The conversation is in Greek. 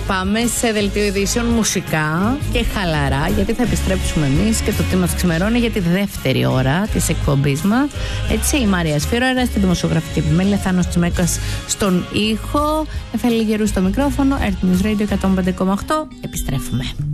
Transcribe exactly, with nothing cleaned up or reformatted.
Πάμε σε δελτίο ειδήσεων μουσικά και χαλαρά, γιατί θα επιστρέψουμε εμείς και το τι μας ξημερώνει για τη δεύτερη ώρα της εκπομπής μας. Έτσι, η Μάρια Σφύρωρα στην δημοσιογραφική επιμέλεια, Θάνος Τσιμέκας στον ήχο, Εφέλη Γερού στο μικρόφωνο, Earth News Radio εκατόν πέντε κόμμα οκτώ. Επιστρέφουμε.